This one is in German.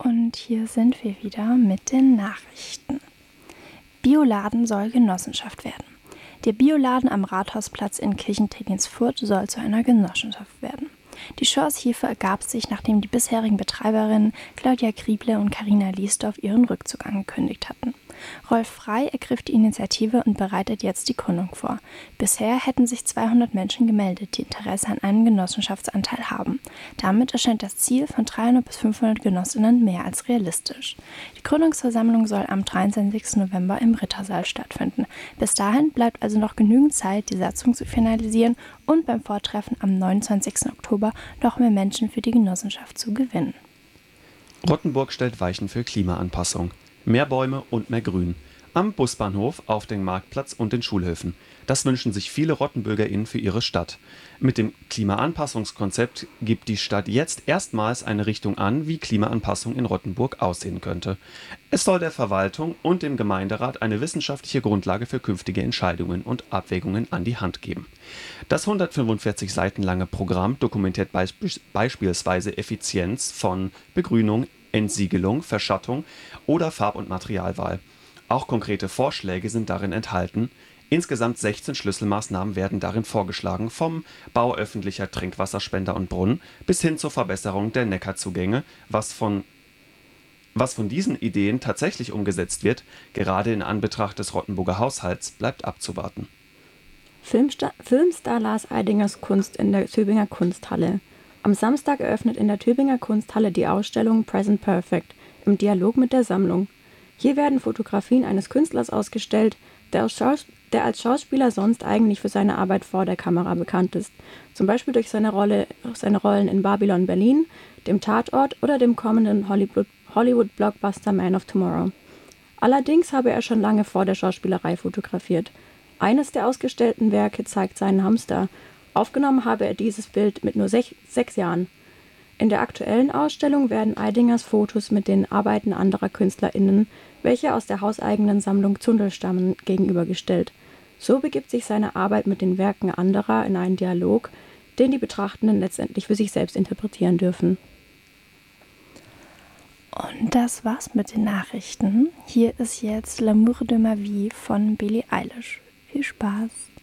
und hier sind wir wieder mit den Nachrichten. Bioladen soll Genossenschaft werden. Der Bioladen am Rathausplatz in Kirchenträginsfurt soll zu einer Genossenschaft werden. Die Chance hierfür ergab sich, nachdem die bisherigen Betreiberinnen Claudia Grieble und Carina Liesdorf ihren Rückzug angekündigt hatten. Rolf Frey ergriff die Initiative und bereitet jetzt die Gründung vor. Bisher hätten sich 200 Menschen gemeldet, die Interesse an einem Genossenschaftsanteil haben. Damit erscheint das Ziel von 300 bis 500 Genossinnen mehr als realistisch. Die Gründungsversammlung soll am 23. November im Rittersaal stattfinden. Bis dahin bleibt also noch genügend Zeit, die Satzung zu finalisieren und beim Vortreffen am 29. Oktober noch mehr Menschen für die Genossenschaft zu gewinnen. Rottenburg stellt Weichen für Klimaanpassung. Mehr Bäume und mehr Grün. Am Busbahnhof, auf dem Marktplatz und den Schulhöfen. Das wünschen sich viele RottenburgerInnen für ihre Stadt. Mit dem Klimaanpassungskonzept gibt die Stadt jetzt erstmals eine Richtung an, wie Klimaanpassung in Rottenburg aussehen könnte. Es soll der Verwaltung und dem Gemeinderat eine wissenschaftliche Grundlage für künftige Entscheidungen und Abwägungen an die Hand geben. Das 145 Seiten lange Programm dokumentiert beispielsweise Effizienz von Begrünung, Entsiegelung, Verschattung oder Farb- und Materialwahl. Auch konkrete Vorschläge sind darin enthalten. Insgesamt 16 Schlüsselmaßnahmen werden darin vorgeschlagen, vom Bau öffentlicher Trinkwasserspender und Brunnen bis hin zur Verbesserung der Neckarzugänge. Was von diesen Ideen tatsächlich umgesetzt wird, gerade in Anbetracht des Rottenburger Haushalts, bleibt abzuwarten. Filmstar Lars Eidingers Kunst in der Tübinger Kunsthalle. Am Samstag eröffnet in der Tübinger Kunsthalle die Ausstellung Present Perfect im Dialog mit der Sammlung. Hier werden Fotografien eines Künstlers ausgestellt, der als Schauspieler sonst eigentlich für seine Arbeit vor der Kamera bekannt ist, zum Beispiel durch seine Rollen in Babylon Berlin, dem Tatort oder dem kommenden Hollywood-Blockbuster Man of Tomorrow. Allerdings habe er schon lange vor der Schauspielerei fotografiert. Eines der ausgestellten Werke zeigt seinen Hamster. Aufgenommen habe er dieses Bild mit nur 6 Jahren. In der aktuellen Ausstellung werden Eidingers Fotos mit den Arbeiten anderer KünstlerInnen, welche aus der hauseigenen Sammlung Zundel stammen, gegenübergestellt. So begibt sich seine Arbeit mit den Werken anderer in einen Dialog, den die Betrachtenden letztendlich für sich selbst interpretieren dürfen. Und das war's mit den Nachrichten. Hier ist jetzt L'amour de ma vie von Billie Eilish. Viel Spaß!